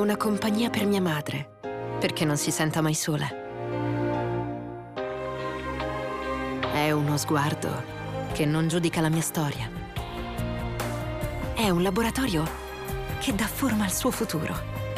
una compagnia per mia madre, perché non si senta mai sola. È uno sguardo che non giudica la mia storia. È un laboratorio che dà forma al suo futuro.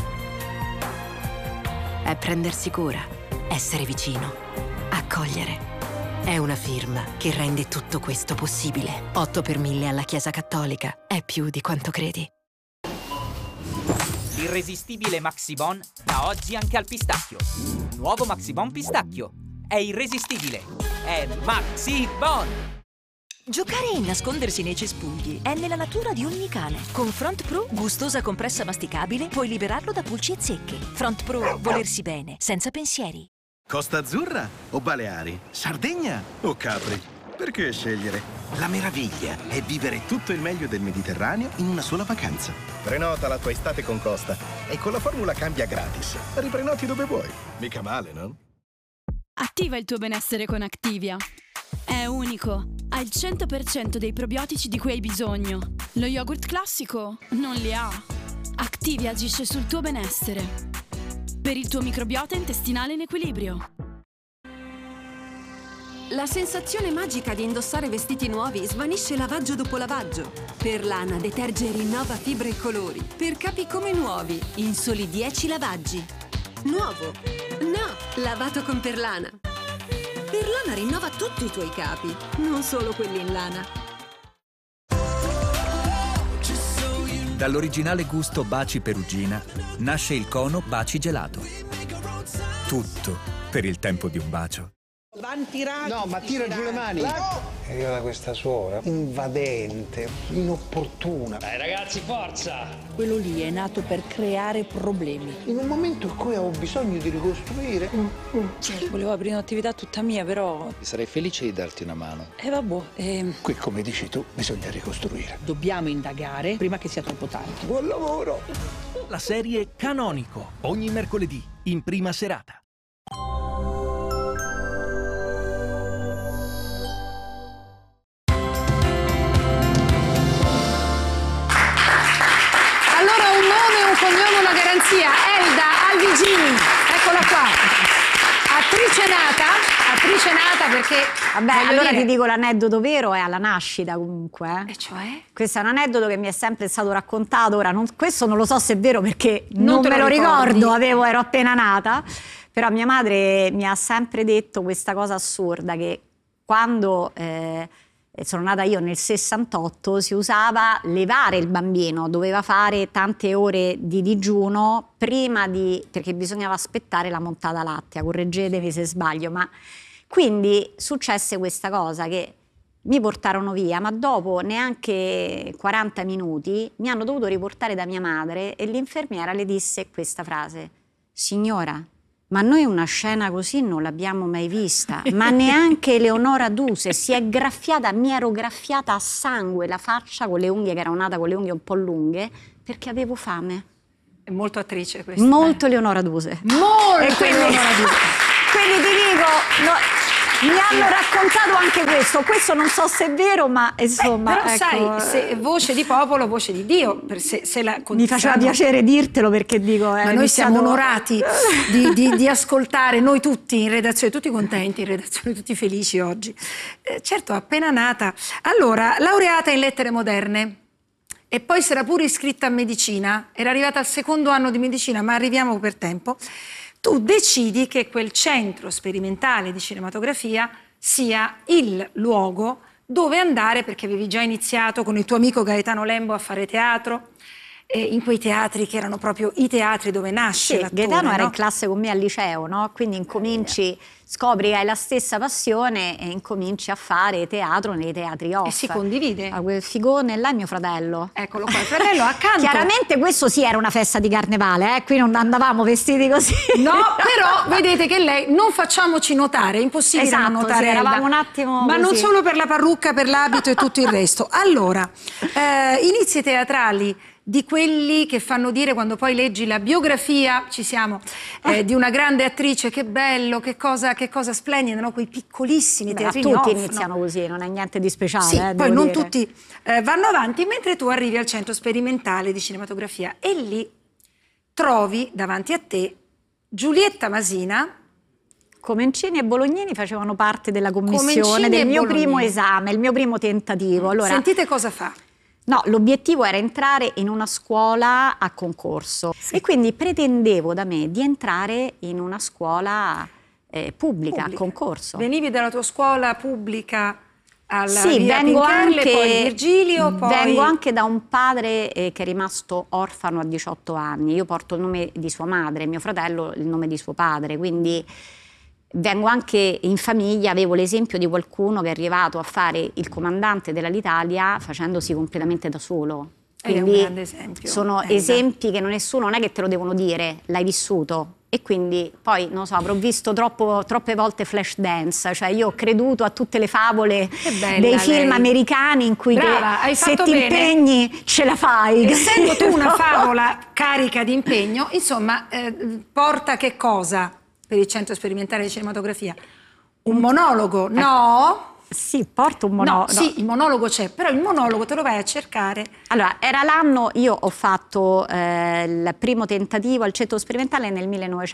È prendersi cura, essere vicino, accogliere. È una firma che rende tutto questo possibile. 8 per 1000 alla Chiesa Cattolica è più di quanto credi. L'irresistibile Maxibon da oggi anche al pistacchio. Nuovo Maxibon pistacchio. È irresistibile. È Maxibon! Giocare e nascondersi nei cespugli è nella natura di ogni cane. Con Front Pro, gustosa compressa masticabile, puoi liberarlo da pulci e zecche. Front Pro, volersi bene, senza pensieri. Costa Azzurra o Baleari? Sardegna o Capri? Perché scegliere? La meraviglia è vivere tutto il meglio del Mediterraneo in una sola vacanza. Prenota la tua estate con Costa e con la formula cambia gratis. Riprenoti dove vuoi. Mica male, no? Attiva il tuo benessere con Activia. È unico, ha il 100% dei probiotici di cui hai bisogno. Lo yogurt classico non li ha. Activia agisce sul tuo benessere. Per il tuo microbiota intestinale in equilibrio. La sensazione magica di indossare vestiti nuovi svanisce lavaggio dopo lavaggio. Perlana deterge e rinnova fibre e colori per capi come nuovi in soli 10 lavaggi. Nuovo? No, lavato con Perlana. Perlana rinnova tutti i tuoi capi, non solo quelli in lana. Dall'originale gusto Baci Perugina nasce il cono Baci Gelato. Tutto per il tempo di un bacio. No, ma tira giù le mani. È arrivata questa suora invadente, inopportuna. Dai ragazzi, forza! Quello lì è nato per creare problemi. In un momento in cui avevo bisogno di ricostruire. Volevo aprire un'attività tutta mia, però... Sarei felice di darti una mano. Vabbè. Qui, come dici tu, bisogna ricostruire. Dobbiamo indagare prima che sia troppo tardi. Buon lavoro! La serie Canonico, ogni mercoledì, in prima serata. Allora un nome, un cognome, una garanzia. Elda Alvigini, eccola qua. Attrice nata perché... Vabbè, allora ti dico l'aneddoto vero è alla nascita comunque. E cioè? Questo è un aneddoto che mi è sempre stato raccontato, ora questo non lo so se è vero perché non te me lo ricordi. ricordo, ero appena nata, però mia madre mi ha sempre detto questa cosa assurda che quando... sono nata io nel 68, si usava levare il bambino, doveva fare tante ore di digiuno perché bisognava aspettare la montata lattea, correggetemi se sbaglio, ma quindi successe questa cosa che mi portarono via, ma dopo neanche 40 minuti mi hanno dovuto riportare da mia madre e l'infermiera le disse questa frase: signora, ma noi una scena così non l'abbiamo mai vista, ma neanche Eleonora Duse mi ero graffiata a sangue la faccia con le unghie, che ero nata con le unghie un po' lunghe, perché avevo fame. È molto attrice questa. Molto Eleonora Duse. Molto Eleonora Duse. Quindi ti dico, mi hanno raccontato anche questo non so se è vero, ma insomma... Però ecco, sai, se voce di popolo, voce di Dio, se la mi faceva piacere dirtelo perché dico... Ma noi siamo onorati di ascoltare, noi tutti in redazione, tutti contenti in redazione, tutti felici oggi. Certo, appena nata. Allora, laureata in lettere moderne e poi si era pure iscritta a medicina, era arrivata al 2° anno di medicina, ma arriviamo per tempo. Tu decidi che quel centro sperimentale di cinematografia sia il luogo dove andare, perché avevi già iniziato con il tuo amico Gaetano Lembo a fare teatro, in quei teatri che erano proprio i teatri dove nasce l'attore. Gaetano era no? in classe con me al liceo, no? Quindi incominci, scopri che hai la stessa passione e incominci a fare teatro nei teatri off. E si condivide. Quel figone là è mio fratello. Eccolo qua, il fratello accanto. Chiaramente questo sì era una festa di carnevale, qui non andavamo vestiti così. No, però vedete che lei, non facciamoci notare, è impossibile non notare. Sì, eravamo un attimo ma così. non solo per la parrucca, per l'abito e tutto il resto. Allora, inizi teatrali di quelli che fanno dire, quando poi leggi la biografia, ci siamo, di una grande attrice, che bello, che cosa splendida, no? Quei piccolissimi teatrini tutti off, iniziano no? così, non è niente di speciale. Sì, poi non dire. tutti vanno avanti, mentre tu arrivi al centro sperimentale di cinematografia e lì trovi davanti a te Giulietta Masina. Comencini e Bolognini facevano parte della commissione Comencini del e mio Bolognini. primo esame, il mio primo tentativo. Allora, Sentite cosa fa. no, l'obiettivo era entrare in una scuola a concorso e quindi pretendevo da me di entrare in una scuola pubblica, a concorso. Venivi dalla tua scuola pubblica alla Sì, via vengo Pincherle, anche, poi Virgilio, poi... vengo anche da un padre che è rimasto orfano a 18 anni. Io porto il nome di sua madre, mio fratello il nome di suo padre, quindi vengo anche in famiglia, avevo l'esempio di qualcuno che è arrivato a fare il comandante dell'Alitalia facendosi completamente da solo. È un Quindi grande esempio. sono esempi che non è che te lo devono dire, l'hai vissuto. E quindi poi, non so, avrò visto troppe volte Flashdance, cioè io ho creduto a tutte le favole dei film americani in cui Brava, hai se fatto ti bene. impegni ce la fai. Essendo tu una favola carica di impegno, insomma, porta che cosa per il Centro Sperimentale di Cinematografia? Un monologo, no? Sì, porto un monologo. No, sì, il monologo c'è, però il monologo te lo vai a cercare. Allora, era l'anno, io ho fatto il primo tentativo al Centro Sperimentale nel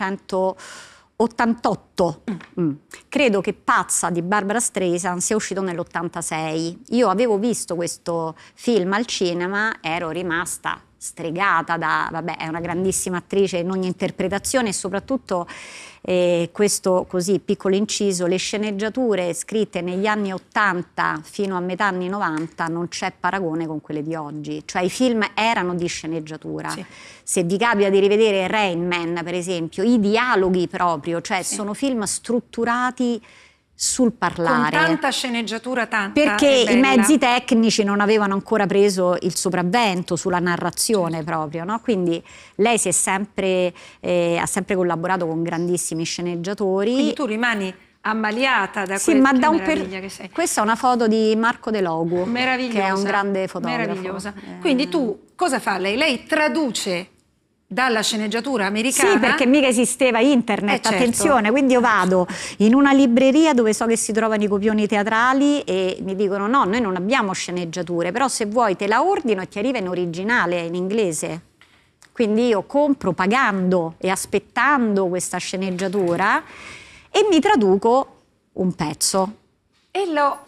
1988. Credo che Pazza di Barbara Streisand sia uscito nell'86. Io avevo visto questo film al cinema, ero rimasta stregata vabbè, è una grandissima attrice in ogni interpretazione e soprattutto questo così piccolo inciso, le sceneggiature scritte negli anni 80 fino a metà anni 90 non c'è paragone con quelle di oggi, cioè i film erano di sceneggiatura. Sì. Se vi capita di rivedere Rain Man, per esempio, i dialoghi proprio, cioè sono film strutturati sul parlare. Con tanta sceneggiatura, perché i mezzi tecnici non avevano ancora preso il sopravvento sulla narrazione proprio, no? Quindi lei ha sempre collaborato con grandissimi sceneggiatori. Quindi tu rimani ammaliata da sì, ma da un che sei. Questa è una foto di Marco De Logu, che è un grande fotografo. Meravigliosa. Quindi tu cosa fa lei? Lei traduce dalla sceneggiatura americana. Sì, perché mica esisteva internet, certo. Attenzione, quindi io vado in una libreria dove so che si trovano i copioni teatrali e mi dicono no, noi non abbiamo sceneggiature, però se vuoi te la ordino e ti arriva in originale, in inglese. Quindi io compro pagando e aspettando questa sceneggiatura e mi traduco un pezzo. E lo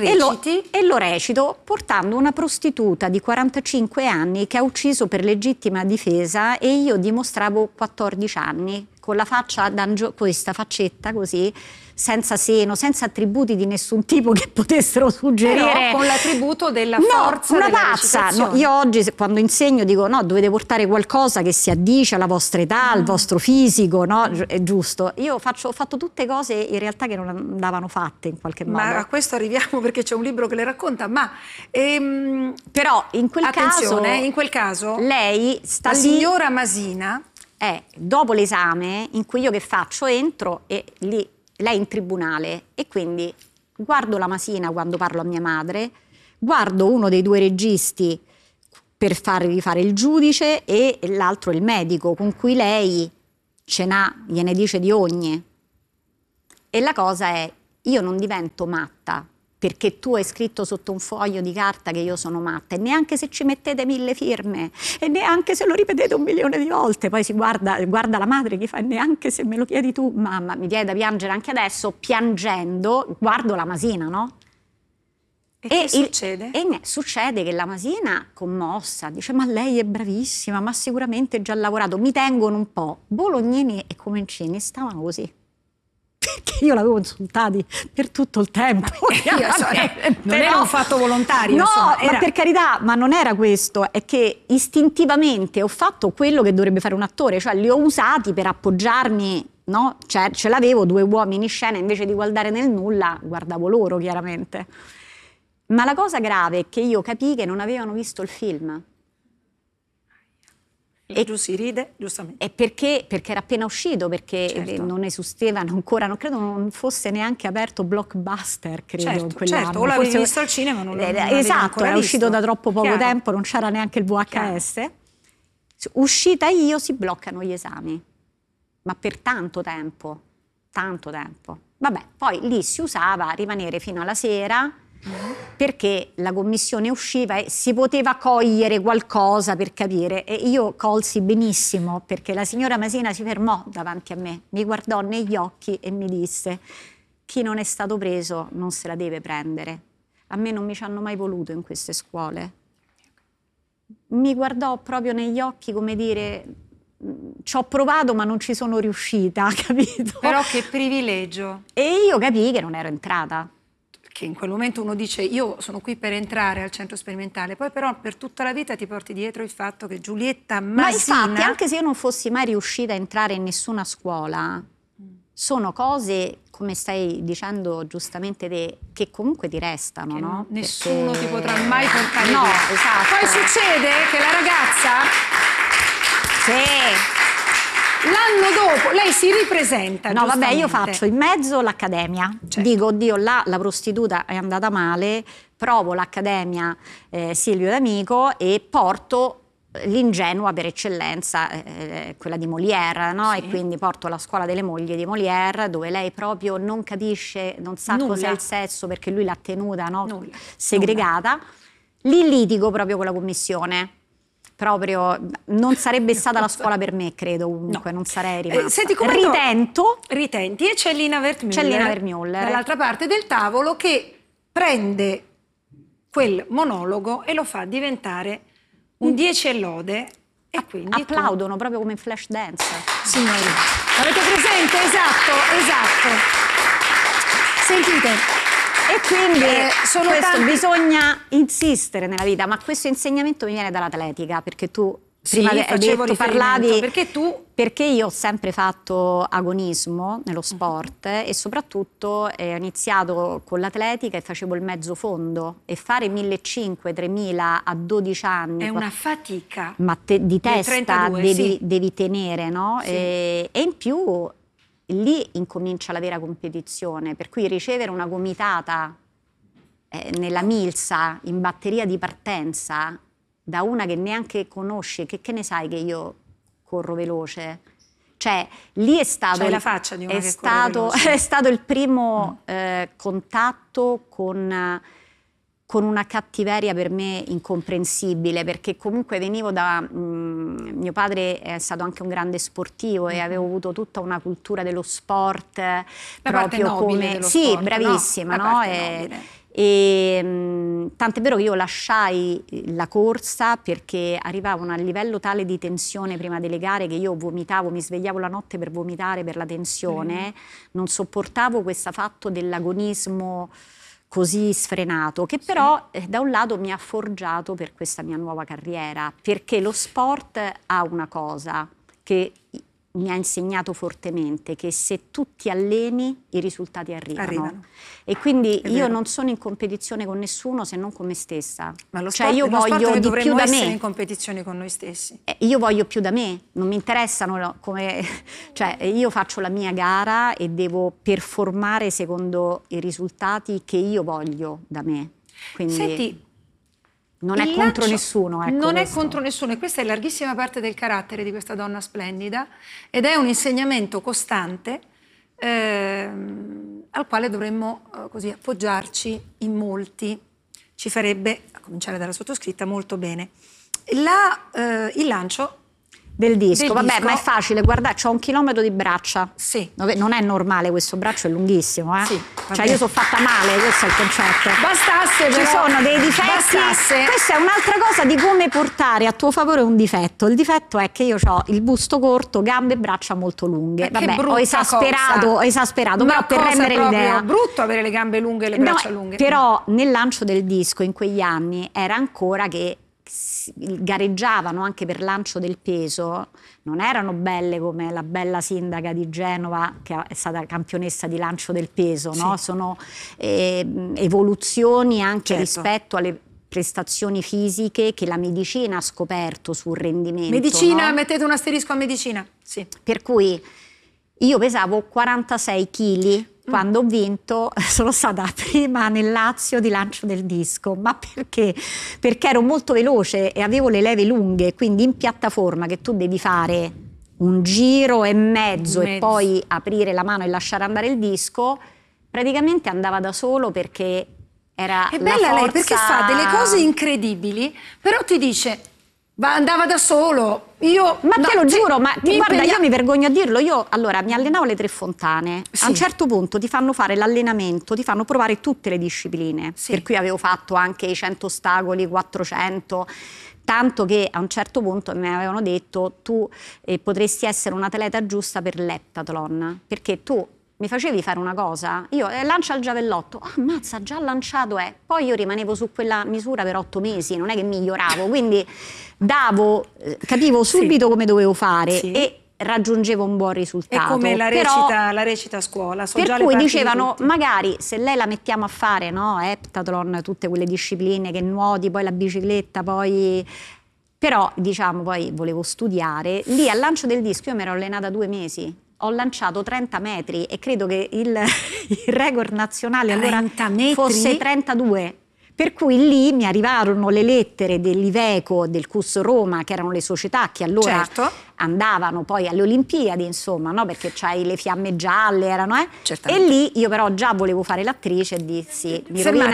recito portando una prostituta di 45 anni che ha ucciso per legittima difesa e io dimostravo 14 anni con la faccia questa faccetta così, senza seno, senza attributi di nessun tipo che potessero suggerire. Però con l'attributo della forza una della pazza. recitazione. Io oggi quando insegno dico no, dovete portare qualcosa che si addice alla vostra età, al vostro fisico, no? È giusto. Io ho fatto tutte cose in realtà che non andavano fatte in qualche modo. Ma a questo arriviamo perché c'è un libro che le racconta, ma però in quel caso lei sta la lì, signora Masina dopo l'esame in cui io che faccio? Entro e lì lei in tribunale e quindi guardo la Masina quando parlo a mia madre, guardo uno dei due registi per fargli fare il giudice e l'altro il medico con cui lei gliene dice di ogni. E la cosa è, io non divento matta perché tu hai scritto sotto un foglio di carta che io sono matta e neanche se ci mettete 1000 firme e neanche se lo ripetete 1 milione di volte, poi si guarda la madre che fa neanche se me lo chiedi tu, mamma, mi viene da piangere anche adesso, piangendo guardo la Masina, no? E che succede? Succede che la Masina, commossa, dice ma lei è bravissima, ma sicuramente già lavorato, mi tengono un po'. Bolognini e Comencini stavano così. Perché io l'avevo insultati per tutto il tempo. Non era un fatto volontario. No, insomma, ma per carità, ma non era questo, è che istintivamente ho fatto quello che dovrebbe fare un attore, cioè li ho usati per appoggiarmi, no? Cioè ce l'avevo 2 uomini in scena, invece di guardare nel nulla, guardavo loro chiaramente. Ma la cosa grave è che io capii che non avevano visto il film. E giù si ride, giustamente. E perché era appena uscito, perché non esistevano ancora, non credo non fosse neanche aperto Blockbuster, credo, in quell'anno. Certo, o l'avevi visto al cinema, non l'avevi esatto, era uscito da troppo poco Chiaro. tempo, non c'era neanche il VHS. Chiaro. Uscita io si bloccano gli esami, ma per tanto tempo. Vabbè, poi lì si usava rimanere fino alla sera, perché la commissione usciva e si poteva cogliere qualcosa per capire, e io colsi benissimo perché la signora Masina si fermò davanti a me, mi guardò negli occhi e mi disse: chi non è stato preso non se la deve prendere. A me non mi ci hanno mai voluto in queste scuole. Mi guardò proprio negli occhi come dire: ci ho provato ma non ci sono riuscita, capito? Però che privilegio. E io capii che non ero entrata. Che in quel momento uno dice: io sono qui per entrare al centro sperimentale, poi però per tutta la vita ti porti dietro il fatto che Giulietta Masina... Ma infatti, anche se io non fossi mai riuscita a entrare in nessuna scuola, sono cose, come stai dicendo giustamente te, che comunque ti restano, no? Nessuno ti potrà mai portare via. No, esatto. Poi succede che la ragazza... Sì. L'anno dopo lei si ripresenta. No, vabbè, io faccio in mezzo l'accademia. Certo. Dico: oddio, là la prostituta è andata male, provo l'accademia Silvio D'Amico e porto l'ingenua per eccellenza, quella di Molière, no? Sì. E quindi porto la scuola delle mogli di Molière, dove lei proprio non capisce, non sa cos'è il sesso, perché lui l'ha tenuta, no? Segregata. Lì litigo proprio con la commissione. Proprio non sarebbe stata la scuola per me, credo, comunque, non sarei rimasta. Senti, come ritenti, e c'è Lina Wertmüller dall'altra parte del tavolo, che prende quel monologo e lo fa diventare un 10 e lode, e quindi applaudono proprio come in Flashdance. Signori, avete presente? Esatto. Sentite. E quindi bisogna insistere nella vita, ma questo insegnamento mi viene dall'atletica, perché tu prima hai detto, parlavi, perché io ho sempre fatto agonismo nello sport e soprattutto ho iniziato con l'atletica e facevo il mezzo fondo, e fare 1.500-3.000 a 12 anni è una fatica, ma di testa 32, devi tenere, no? Sì. E in più lì incomincia la vera competizione, per cui ricevere una gomitata nella milza in batteria di partenza da una che neanche conosce, che ne sai che io corro veloce? Cioè, lì è stato, c'hai la faccia di una che corre veloce. È stato il primo contatto con una cattiveria per me incomprensibile, perché comunque venivo da... mio padre è stato anche un grande sportivo e avevo avuto tutta una cultura dello sport, la proprio parte nobile come... dello sì, sport, bravissima, no? no? Tant'è vero che io lasciai la corsa perché arrivavo a un livello tale di tensione prima delle gare che io vomitavo, mi svegliavo la notte per vomitare per la tensione, non sopportavo questo fatto dell'agonismo così sfrenato, che però da un lato mi ha forgiato per questa mia nuova carriera, perché lo sport ha una cosa che mi ha insegnato fortemente, che se tu ti alleni i risultati arrivano. E quindi io non sono in competizione con nessuno se non con me stessa. Ma lo cioè sport, io voglio di più da me. Essere in competizione con noi stessi. Io voglio più da me, non mi interessano come... cioè io faccio la mia gara e devo performare secondo i risultati che io voglio da me. Quindi... Senti, non è contro nessuno. Ecco, non è contro nessuno, e questa è larghissima parte del carattere di questa donna splendida, ed è un insegnamento costante al quale dovremmo così appoggiarci in molti. Ci farebbe, a cominciare dalla sottoscritta, molto bene. Il lancio del disco, vabbè, ma è facile, guarda, c'ho 1 chilometro di braccia. Sì. Non è normale, questo braccio è lunghissimo, Sì, cioè io sono fatta male, questo è il concetto. Bastasse, però. Ci sono dei difetti. Bastasse. Questa è un'altra cosa di come portare a tuo favore un difetto. Il difetto è che io ho il busto corto, gambe e braccia molto lunghe. Vabbè, ho esasperato, però per rendere l'idea. È brutto avere le gambe lunghe e le braccia lunghe. Però nel lancio del disco in quegli anni era ancora che gareggiavano anche per lancio del peso, non erano belle come la bella sindaca di Genova che è stata campionessa di lancio del peso, no? Sono evoluzioni anche rispetto alle prestazioni fisiche che la medicina ha scoperto sul rendimento. Medicina, no? mettete un asterisco a medicina. Sì. Per cui io pesavo 46 kg quando ho vinto, sono stata prima nel Lazio di lancio del disco. Ma perché? Perché ero molto veloce e avevo le leve lunghe, quindi in piattaforma che tu devi fare un giro e mezzo e poi aprire la mano e lasciare andare il disco, praticamente andava da solo, perché era È bella la lei forza... perché fa delle cose incredibili, però ti dice andava da solo. Io Ma te lo giuro, ma guarda, io mi vergogno a dirlo. Io allora mi allenavo alle 3 Fontane. Sì. A un certo punto ti fanno fare l'allenamento, ti fanno provare tutte le discipline. Sì. Per cui avevo fatto anche i 100 ostacoli, 400. Tanto che a un certo punto mi avevano detto tu potresti essere un atleta giusta per l'eptathlon, perché tu mi facevi fare una cosa, io lancia il giavellotto, ammazza, già lanciato è. Poi io rimanevo su quella misura per 8 mesi, non è che miglioravo, quindi capivo subito come dovevo fare e raggiungevo un buon risultato. È come la recita a scuola. So per già le cui parti dicevano, di magari se lei la mettiamo a fare, no, heptathlon, tutte quelle discipline che nuoti, poi la bicicletta, poi... Però, diciamo, poi volevo studiare. Lì al lancio del disco io mi ero allenata 2 mesi. Ho lanciato 30 metri e credo che il record nazionale allora fosse 32. Per cui lì mi arrivarono le lettere dell'Iveco, del CUS Roma, che erano le società che allora andavano poi alle Olimpiadi, insomma, no? Perché c'hai le fiamme gialle, erano, e lì io però già volevo fare l'attrice e dissi,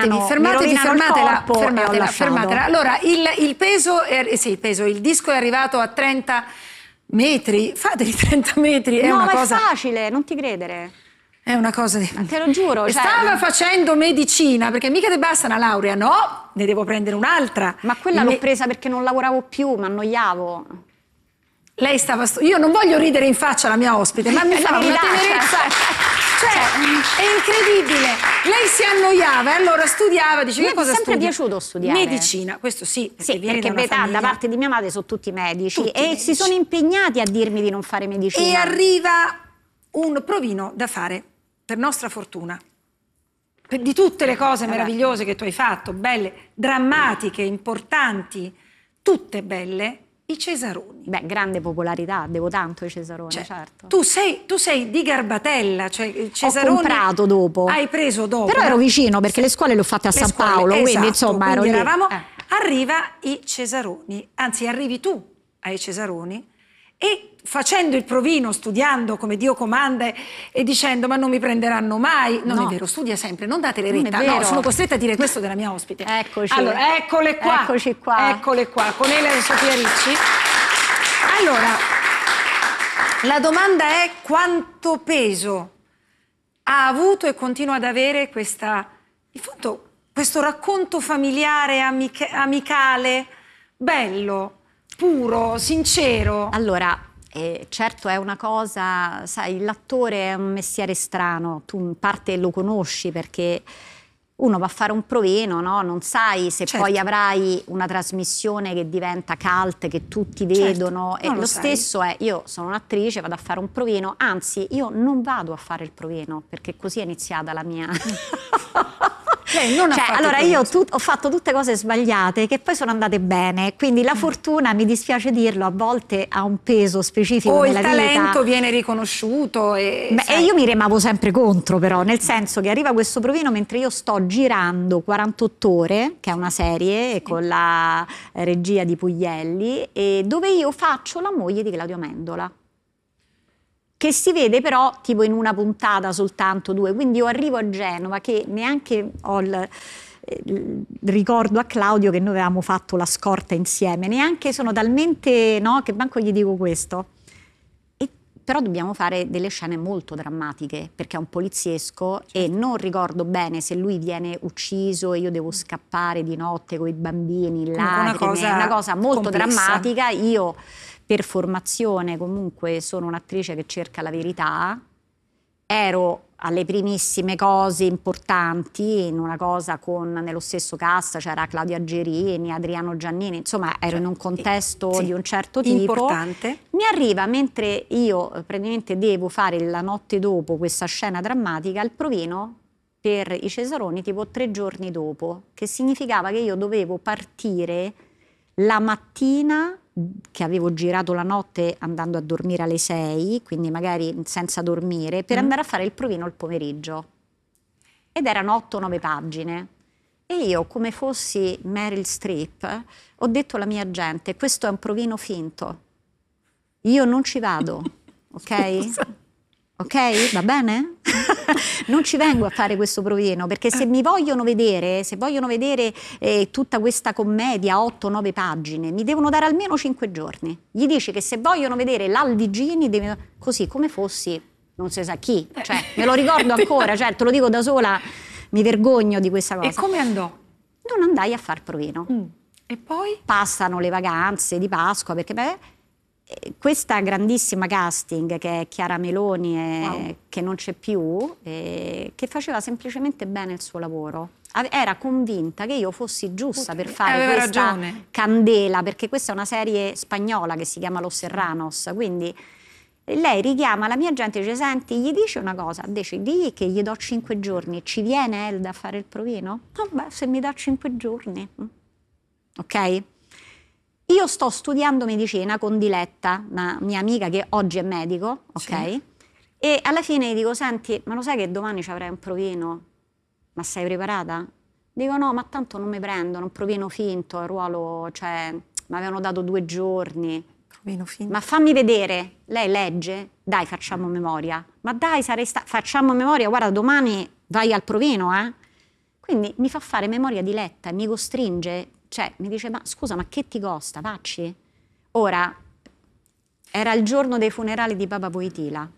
fermatela. Allora, il peso, il disco è arrivato a 30 metri, fateli 30 metri, è no, una ma cosa... è facile, non ti credere. È una cosa di... Te lo giuro. Stava facendo medicina, perché mica ti basta una laurea, no? Ne devo prendere un'altra. Ma quella l'ho presa perché non lavoravo più, mi annoiavo. Lei stava... Io non voglio ridere in faccia alla mia ospite, ma mi fa una tenerezza... È incredibile. Lei si annoiava e allora studiava, diceva, mi è sempre piaciuto studiare. Medicina, questo sì. Perché da parte di mia madre sono tutti medici si sono impegnati a dirmi di non fare medicina. E arriva un provino da fare, per nostra fortuna, di tutte le cose meravigliose che tu hai fatto, belle, drammatiche, importanti, tutte belle, i Cesaroni. Beh, grande popolarità, devo tanto ai Cesaroni, certo. Tu sei di Garbatella, cioè Cesaroni... Ho comprato dopo. Hai preso dopo. Però ero vicino, perché le scuole le ho fatte a San Paolo, quindi insomma ero lì. Arriva i Cesaroni, anzi arrivi tu ai Cesaroni, e facendo il provino, studiando come Dio comanda e dicendo ma non mi prenderanno mai, non è vero, studia sempre, non date le retta, no, sono costretta a dire questo della mia ospite. Eccoci. Allora, eccole qua, con Elena e Sofia Ricci. Allora, la domanda è quanto peso ha avuto e continua ad avere in fondo, questo racconto familiare, amicale, bello, puro, sincero. Allora, certo è una cosa, sai, l'attore è un mestiere strano, tu in parte lo conosci perché uno va a fare un provino, no? Non sai se poi avrai una trasmissione che diventa cult, che tutti vedono. E lo stesso è, io sono un'attrice, vado a fare un provino, anzi io non vado a fare il provino perché così è iniziata la mia... allora io ho fatto tutte cose sbagliate che poi sono andate bene, quindi la fortuna, mi dispiace dirlo, a volte ha un peso specifico nella vita. O il talento viene riconosciuto e io mi remavo sempre contro, però, nel senso che arriva questo provino mentre io sto girando 48 ore, che è una serie con la regia di Puglielli, e dove io faccio la moglie di Claudio Amendola, che si vede però tipo in una puntata soltanto, 2, quindi io arrivo a Genova che neanche ho il ricordo a Claudio che noi avevamo fatto la scorta insieme, neanche sono talmente, no, che manco gli dico questo. Però dobbiamo fare delle scene molto drammatiche perché è un poliziesco e non ricordo bene se lui viene ucciso e io devo scappare di notte con i bambini, lacrime, è una cosa molto drammatica. Io per formazione comunque sono un'attrice che cerca la verità, ero alle primissime cose importanti, in una cosa nello stesso cast c'era Claudia Gerini, Adriano Giannini, insomma ero in un contesto di un certo tipo. Importante. Mi arriva mentre io praticamente devo fare la notte dopo questa scena drammatica, il provino per i Cesaroni tipo 3 giorni dopo, che significava che io dovevo partire la mattina, che avevo girato la notte andando a dormire alle 6, quindi magari senza dormire, per andare a fare il provino il pomeriggio. Ed erano 8-9 pagine. E io, come fossi Meryl Streep, ho detto alla mia agente, questo è un provino finto. Io non ci vado, ok? Ok? Va bene? Non ci vengo a fare questo provino, perché se vogliono vedere tutta questa commedia, 8-9 pagine, mi devono dare almeno 5 giorni. Gli dici che se vogliono vedere l'Aldigini, così come fossi, non si sa chi, cioè me lo ricordo ancora, certo, lo dico da sola, mi vergogno di questa cosa. E come andò? Non andai a far provino. E poi? Passano le vacanze di Pasqua, perché questa grandissima casting che è Chiara Meloni, che non c'è più, che faceva semplicemente bene il suo lavoro. Era convinta che io fossi giusta per fare questa candela, perché questa è una serie spagnola che si chiama Los Serranos, quindi lei richiama la mia gente e dice: senti, gli dici una cosa, decidi che gli do 5 giorni, ci viene Elda a fare il provino? Vabbè, se mi dà 5 giorni. Ok? Io sto studiando medicina con Diletta, una mia amica che oggi è medico, ok? Sì. E alla fine gli dico: senti, ma lo sai che domani ci avrai un provino? Ma sei preparata? Dico: no, ma tanto non mi prendono, un provino finto, il ruolo, cioè, mi avevano dato 2 giorni. Provino finto? Ma fammi vedere. Lei legge? Dai, facciamo memoria. Ma dai, facciamo memoria, guarda, domani vai al provino, eh? Quindi mi fa fare memoria Diletta e mi costringe. Cioè, mi dice: ma scusa, ma che ti costa? Facci? Ora, era il giorno dei funerali di Papa Wojtyla,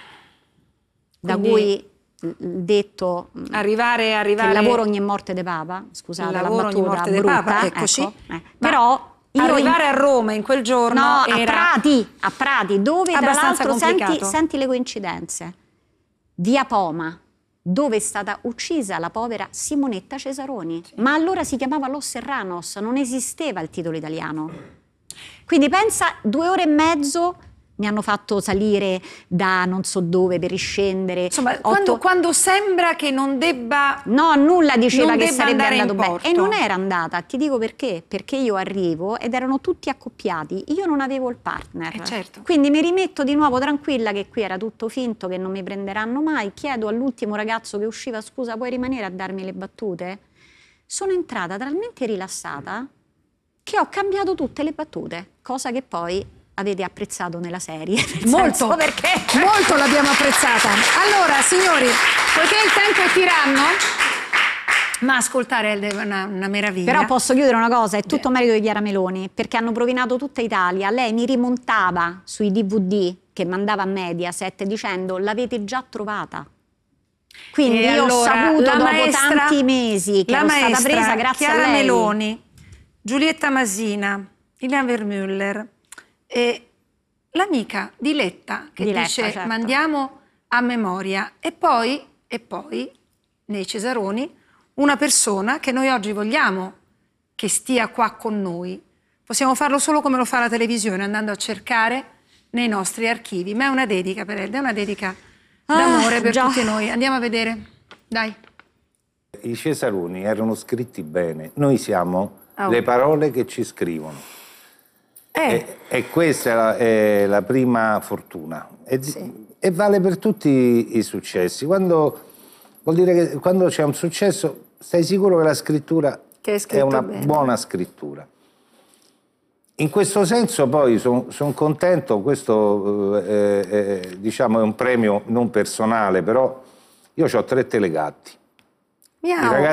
da cui il detto arrivare che il lavoro ogni morte de Papa, scusate la battuta ogni morte brutta, de Papa, eccoci. Ecco. Però arrivare a Roma in quel giorno no, era a Prati, dove tra l'altro senti le coincidenze. Via Poma, dove è stata uccisa la povera Simonetta Cesaroni. Sì. Ma allora si chiamava Los Serranos, non esisteva il titolo italiano. Quindi pensa, 2 ore e mezzo mi hanno fatto salire da non so dove per riscendere. Insomma, quando sembra che non debba... No, nulla diceva che sarebbe andato bene. E non era andata, ti dico perché. Perché io arrivo ed erano tutti accoppiati, io non avevo il partner. Certo. Quindi mi rimetto di nuovo tranquilla che qui era tutto finto, che non mi prenderanno mai. Chiedo all'ultimo ragazzo che usciva: scusa, puoi rimanere a darmi le battute? Sono entrata talmente rilassata che ho cambiato tutte le battute, cosa che poi avete apprezzato nella serie. Molto, perché molto l'abbiamo apprezzata. Allora, signori, poiché il tempo è tiranno, ma ascoltare è una meraviglia. Però posso chiudere una cosa, è tutto merito di Chiara Meloni, perché hanno provinato tutta Italia. Lei mi rimontava sui DVD che mandava a Mediaset dicendo: l'avete già trovata. Quindi io ho saputo dopo tanti mesi che ero stata presa grazie Chiara a lei. Meloni, Giulietta Masina, Ilan Vermüller e l'amica Diletta che dice: certo, mandiamo a memoria. E poi nei Cesaroni, una persona che noi oggi vogliamo che stia qua con noi. Possiamo farlo solo come lo fa la televisione, andando a cercare nei nostri archivi. Ma è una dedica per Elda, è una dedica d'amore per tutti noi. Andiamo a vedere, dai. I Cesaroni erano scritti bene, noi siamo le parole che ci scrivono. E questa è la prima fortuna. E vale per tutti i successi. Vuol dire che quando c'è un successo stai sicuro che la scrittura è una buona scrittura. In questo senso poi sono contento, questo diciamo è un premio non personale, però io ho 3 telegatti. Miau.